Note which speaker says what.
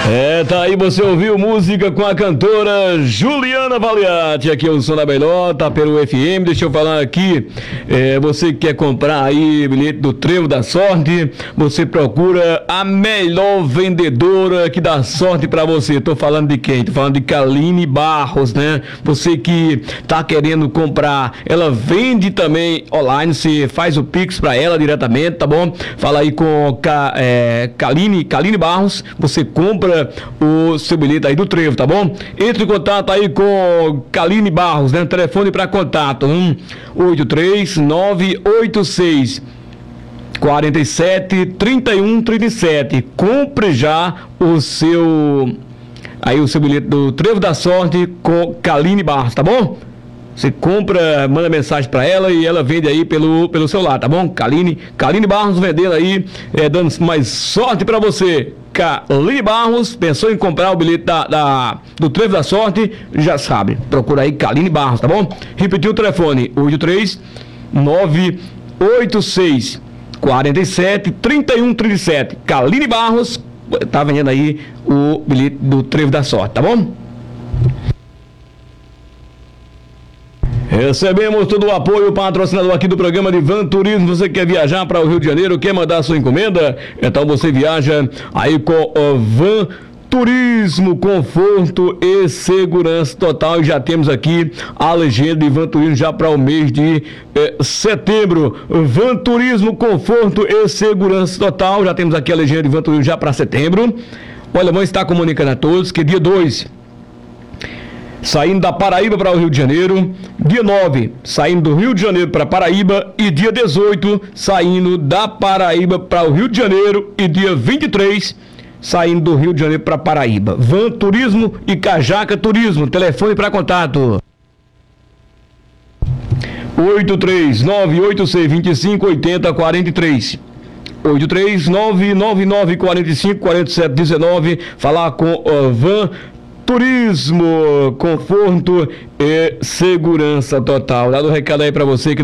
Speaker 1: Tá aí, você ouviu música com a cantora Juliana Valiati. Aqui é o Som da Belota, pelo FM. Deixa eu falar aqui, você que quer comprar aí bilhete do Trevo da Sorte, você procura a melhor vendedora que dá sorte pra você. Tô falando de quem? Tô falando de Kaline Barros, né? Você que tá querendo comprar, ela vende também online, você faz o Pix pra ela diretamente, tá bom? Fala aí com Kaline Barros, você compra o seu bilhete aí do Trevo, tá bom? Entre em contato aí com Kaline Barros, né? Telefone para contato 183-986 47 31 37. Compre já o seu bilhete do Trevo da Sorte com Kaline Barros, tá bom? Você compra, manda mensagem para ela e ela vende aí pelo celular, tá bom? Kaline Barros vendendo aí, dando mais sorte para você. Kaline Barros, pensou em comprar o bilhete do Trevo da Sorte? Já sabe, procura aí Kaline Barros, tá bom? Repetiu o telefone, 83986 47 31 37. Kaline Barros tá vendendo aí o bilhete do Trevo da Sorte, tá bom? Recebemos todo o apoio patrocinador aqui do programa de Van Turismo. Você quer viajar para o Rio de Janeiro, quer mandar sua encomenda? Então você viaja aí com o Van Turismo, conforto e segurança total. E já temos aqui a legenda de Van Turismo já para o mês de setembro. Van Turismo, conforto e segurança total. Já temos aqui a legenda de Van Turismo já para setembro. Olha, vamos estar comunicando a todos que dia 2... saindo da Paraíba para o Rio de Janeiro, dia 9, saindo do Rio de Janeiro para Paraíba, e dia 18, saindo da Paraíba para o Rio de Janeiro, e dia 23, saindo do Rio de Janeiro para Paraíba. Van Turismo e Cajaca Turismo, telefone para contato 83986258043. 83999454719. Falar com o Van Turismo, conforto e segurança total. Dado o recado aí para você que